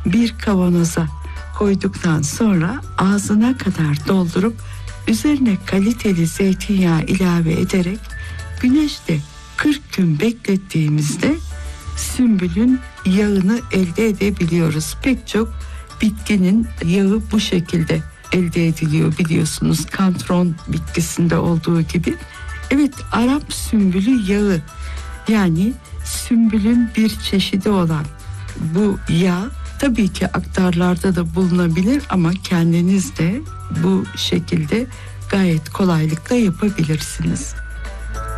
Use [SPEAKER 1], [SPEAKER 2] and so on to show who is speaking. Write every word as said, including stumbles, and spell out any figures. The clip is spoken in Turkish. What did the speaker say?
[SPEAKER 1] bir kavanoza koyduktan sonra ağzına kadar doldurup üzerine kaliteli zeytinyağı ilave ederek güneşte kırk gün beklettiğimizde sümbülün yağını elde edebiliyoruz. Pek çok bitkinin yağı bu şekilde elde ediliyor biliyorsunuz, kantron bitkisinde olduğu gibi. Evet, Arap sümbülü yağı, yani sümbülün bir çeşidi olan bu yağ tabii ki aktarlarda da bulunabilir ama kendiniz de bu şekilde gayet kolaylıkla yapabilirsiniz.